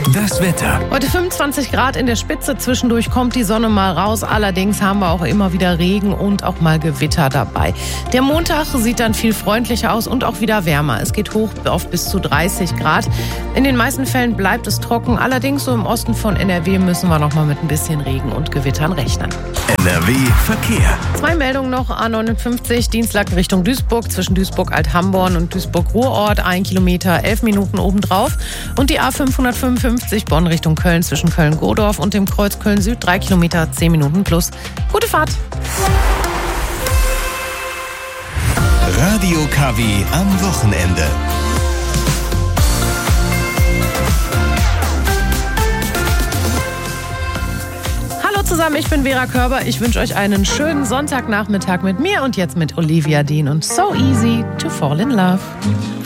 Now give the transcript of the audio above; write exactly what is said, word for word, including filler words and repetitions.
Das Wetter. Heute fünfundzwanzig Grad in der Spitze, zwischendurch kommt die Sonne mal raus. Allerdings haben wir auch immer wieder Regen und auch mal Gewitter dabei. Der Montag sieht dann viel freundlicher aus und auch wieder wärmer. Es geht hoch auf bis zu dreißig Grad. In den meisten Fällen bleibt es trocken. Allerdings so im Osten von N R W müssen wir noch mal mit ein bisschen Regen und Gewittern rechnen. N R W Verkehr. Zwei Meldungen noch. A neunundfünfzig, Dienstag Richtung Duisburg, zwischen Duisburg-Althamborn und Duisburg-Ruhrort. Ein Kilometer, elf Minuten obendrauf. Und die A fünfhundertfünfundfünfzig, Bonn Richtung Köln, zwischen Köln-Godorf und dem Kreuz Köln-Süd. Drei Kilometer, zehn Minuten plus. Gute Fahrt. Radio K W am Wochenende. Hallo zusammen, ich bin Vera Körber. Ich wünsche euch einen schönen Sonntagnachmittag mit mir und jetzt mit Olivia Dean und So Easy to Fall in Love.